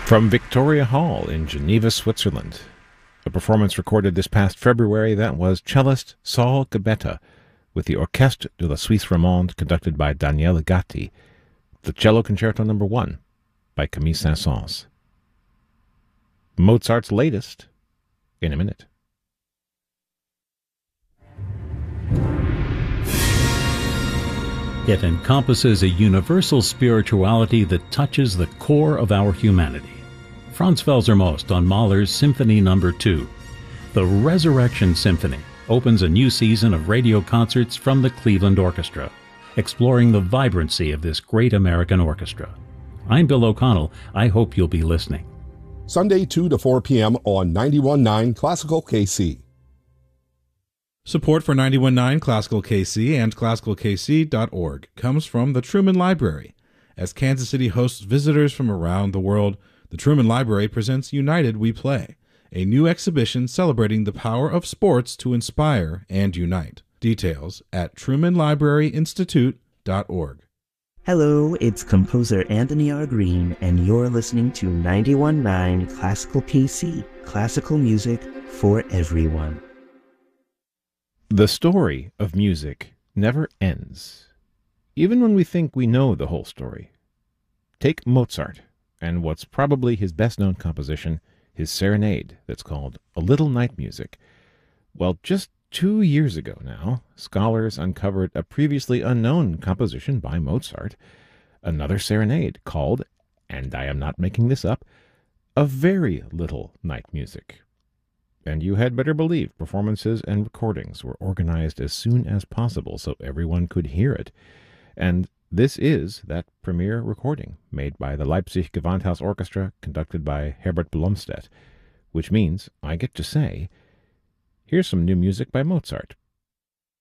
From Victoria Hall in Geneva, Switzerland. A performance recorded this past February that was cellist Saul Gabetta with the Orchestre de la Suisse Romande conducted by Daniele Gatti, the Cello Concerto No. 1 by Camille Saint-Saëns. Mozart's latest in a minute. It encompasses a universal spirituality that touches the core of our humanity. Franz Felser-Most on Mahler's Symphony No. 2. The Resurrection Symphony opens a new season of radio concerts from the Cleveland Orchestra, exploring the vibrancy of this great American orchestra. I'm Bill O'Connell. I hope you'll be listening. Sunday 2 to 4 p.m. on 91.9 Classical KC. Support for 91.9 Classical KC and classicalkc.org comes from the Truman Library. As Kansas City hosts visitors from around the world, the Truman Library presents United We Play, a new exhibition celebrating the power of sports to inspire and unite. Details at trumanlibraryinstitute.org. Hello, it's composer Anthony R. Green, and you're listening to 91.9 Classical KC, classical music for everyone. The story of music never ends, even when we think we know the whole story. Take Mozart, and what's probably his best-known composition, his serenade that's called A Little Night Music. Well, just 2 years ago now, scholars uncovered a previously unknown composition by Mozart, another serenade called, and I am not making this up, A Very Little Night Music. And you had better believe performances and recordings were organized as soon as possible so everyone could hear it. And this is that premiere recording made by the Leipzig Gewandhaus Orchestra, conducted by Herbert Blomstedt, which means I get to say, here's some new music by Mozart,